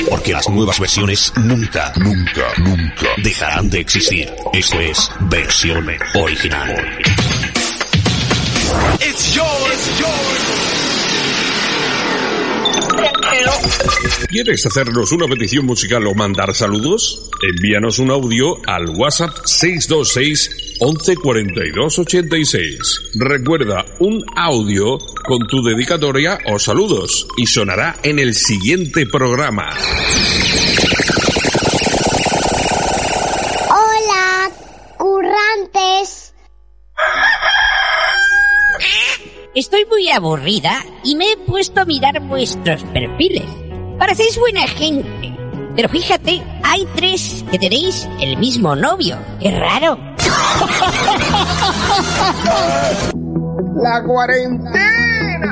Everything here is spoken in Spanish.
porque las nuevas versiones nunca dejarán de existir. Esto es versión original. It's yours. ¿Quieres hacernos una petición musical o mandar saludos? Envíanos un audio al WhatsApp 626 11 42 86. Recuerda, un audio con tu dedicatoria o saludos y sonará en el siguiente programa. Hola, currantes. Estoy muy aburrida y me he puesto a mirar vuestros perfiles. Parecéis buena gente. Pero fíjate, hay 3 que tenéis el mismo novio. ¡Qué raro! La cuarentena